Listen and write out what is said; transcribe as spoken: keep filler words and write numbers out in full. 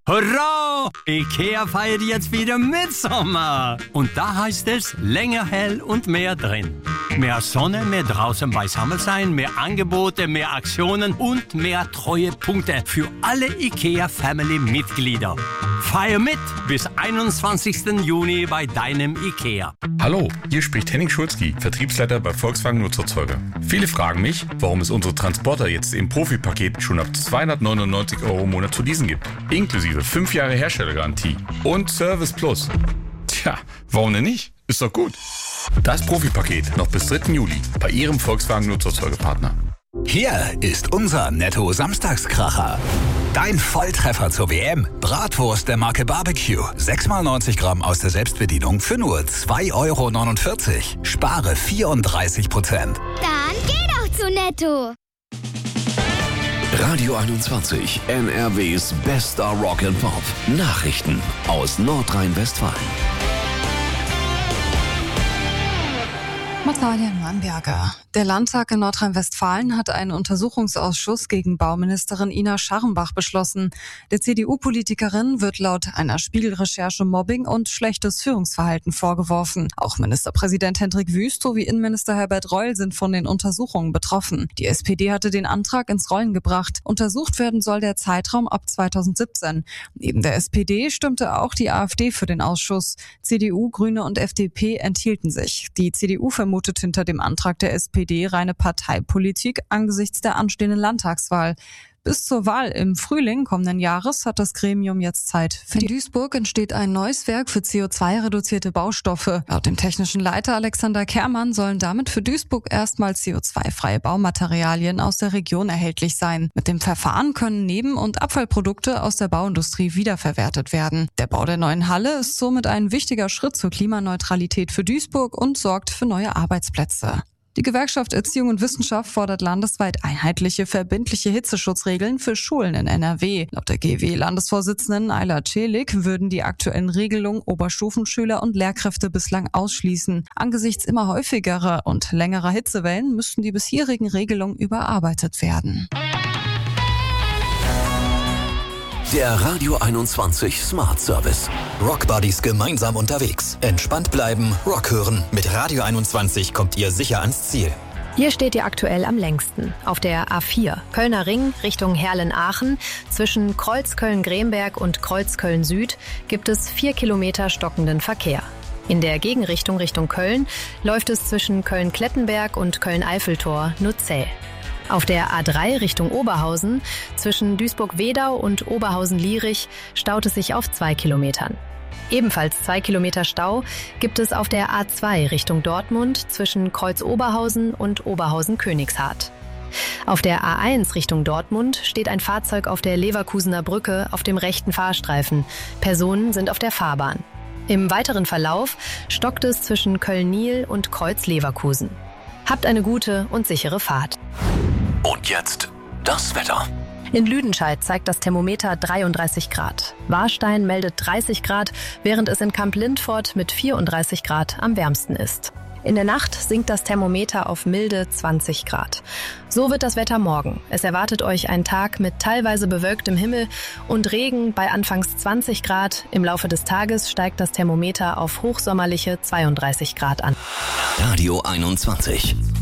Hurra! IKEA feiert jetzt wieder Mitsommer. Und da heißt es länger hell und mehr drin. Mehr Sonne, mehr draußen beisammen sein, mehr Angebote, mehr Aktionen und mehr Treuepunkte für alle IKEA-Family-Mitglieder. Feier mit bis einundzwanzigsten Juni bei deinem IKEA. Hallo, hier spricht Henning Schulzki, Vertriebsleiter bei Volkswagen Nutzerzeuger. Viele fragen mich, warum es unsere Transporter jetzt im Profi-Paket schon ab zweihundertneunundneunzig Euro im Monat zu leasen gibt. Inklusive fünf Jahre Herstellergarantie und Service Plus. Tja, warum denn nicht? Ist doch gut. Das Profi-Paket noch bis dritten Juli bei Ihrem Volkswagen Nutzerzeugerpartner. Hier ist unser Netto-Samstagskracher. Dein Volltreffer zur W M. Bratwurst der Marke Barbecue. sechs mal neunzig Gramm aus der Selbstbedienung für nur zwei Euro neunundvierzig. Spare vierunddreißig Prozent. Dann geh doch zu Netto. Radio einundzwanzig, N R Ws bester Rock and Pop. Nachrichten aus Nordrhein-Westfalen. Natalia Mannberger. Der Landtag in Nordrhein-Westfalen hat einen Untersuchungsausschuss gegen Bauministerin Ina Scharrenbach beschlossen. Der C D U-Politikerin wird laut einer Spiegelrecherche Mobbing und schlechtes Führungsverhalten vorgeworfen. Auch Ministerpräsident Hendrik Wüst sowie Innenminister Herbert Reul sind von den Untersuchungen betroffen. Die S P D hatte den Antrag ins Rollen gebracht. Untersucht werden soll der Zeitraum ab zweitausendsiebzehn. Neben der S P D stimmte auch die AfD für den Ausschuss. C D U, Grüne und F D P enthielten sich. Die C D U vermutet hinter dem Antrag der S P D reine Parteipolitik angesichts der anstehenden Landtagswahl. Bis zur Wahl im Frühling kommenden Jahres hat das Gremium jetzt Zeit. Für Duisburg entsteht ein neues Werk für C O zwei reduzierte Baustoffe. Laut dem technischen Leiter Alexander Kermann sollen damit für Duisburg erstmal C O zwei freie Baumaterialien aus der Region erhältlich sein. Mit dem Verfahren können Neben- und Abfallprodukte aus der Bauindustrie wiederverwertet werden. Der Bau der neuen Halle ist somit ein wichtiger Schritt zur Klimaneutralität für Duisburg und sorgt für neue Arbeitsplätze. Die Gewerkschaft Erziehung und Wissenschaft fordert landesweit einheitliche, verbindliche Hitzeschutzregeln für Schulen in N R W. Laut der G W Landesvorsitzenden Ayla Celik würden die aktuellen Regelungen Oberstufenschüler und Lehrkräfte bislang ausschließen. Angesichts immer häufigerer und längerer Hitzewellen müssten die bisherigen Regelungen überarbeitet werden. Der Radio einundzwanzig Smart Service. Rock Buddies gemeinsam unterwegs. Entspannt bleiben, Rock hören. Mit Radio einundzwanzig kommt ihr sicher ans Ziel. Hier steht ihr aktuell am längsten. Auf der A vier, Kölner Ring Richtung Herlen-Aachen. Zwischen Kreuz-Köln-Gremberg und Kreuz-Köln-Süd gibt es vier Kilometer stockenden Verkehr. In der Gegenrichtung Richtung Köln läuft es zwischen Köln-Klettenberg und Köln-Eiffeltor nur zäh. Auf der A drei Richtung Oberhausen, zwischen Duisburg-Wedau und Oberhausen-Lierich, staut es sich auf zwei Kilometern. Ebenfalls zwei Kilometer Stau gibt es auf der A zwei Richtung Dortmund zwischen Kreuz-Oberhausen und Oberhausen-Königshardt. Auf der A eins Richtung Dortmund steht ein Fahrzeug auf der Leverkusener Brücke auf dem rechten Fahrstreifen. Personen sind auf der Fahrbahn. Im weiteren Verlauf stockt es zwischen Köln-Niel und Kreuz-Leverkusen. Habt eine gute und sichere Fahrt. Und jetzt das Wetter. In Lüdenscheid zeigt das Thermometer dreiunddreißig Grad. Warstein meldet dreißig Grad, während es in Kamp-Lindfort mit vierunddreißig Grad am wärmsten ist. In der Nacht sinkt das Thermometer auf milde zwanzig Grad. So wird das Wetter morgen. Es erwartet euch ein Tag mit teilweise bewölktem Himmel und Regen bei anfangs zwanzig Grad. Im Laufe des Tages steigt das Thermometer auf hochsommerliche zweiunddreißig Grad an. Radio einundzwanzig.